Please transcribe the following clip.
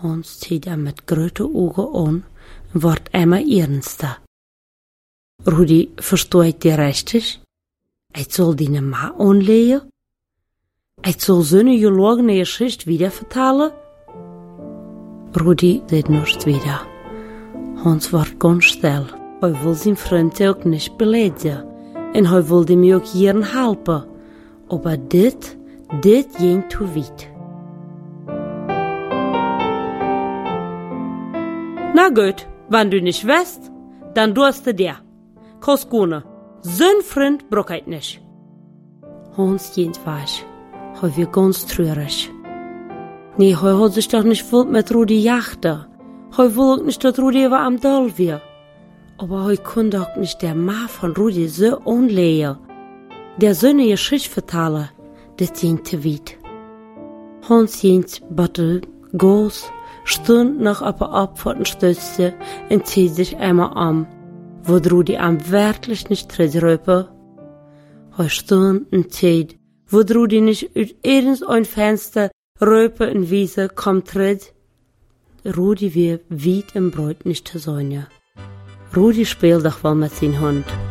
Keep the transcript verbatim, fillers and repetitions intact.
Hans zieht er mit großen Augen an und wird immer ernster. Rudi, versteht dir richtig? Ich soll deine Ma anlegen? Ich soll so eine gelogene Geschichte wieder vertellen? Rudi sagt nichts wieder. Hans wird ganz still. Er will sein Freund auch nicht beleidigen. Und er will ihm auch hier helfen. Aber dit, dit ging zu weit. Na gut, wenn du nicht weißt, dann tust du dir. Koskone, so'n Freund braucht ich nicht. Hans geht weg. Er wird ganz traurig. Nee, er hat sich doch nicht wild mit Rudi jachten. Er will auch nicht, dass Rudi über am Doll wird. Aber er kann doch nicht der Ma von Rudi so anlegen. Der so eine Geschichte vertellen, das ging zu weit. Hans geht Battel, Gas, stund noch auf der Abfahrtenstöße und zieht sich einmal an, wo Rudi am wirklich nicht tritt rüber. Er stund und zieht, wo Rudi nicht aus irgendein Fenster rüber in Wiese kommt tritt. Rudi wird weit im Brot nicht zu sein. Rudi spielt doch wohl mit seinem Hund.